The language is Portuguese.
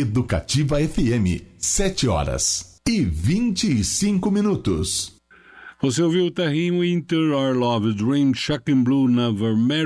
Educativa FM, 7h25. Você ouviu Terrinho Winter, Our Love Dream, Shocking Blue, Never Marry.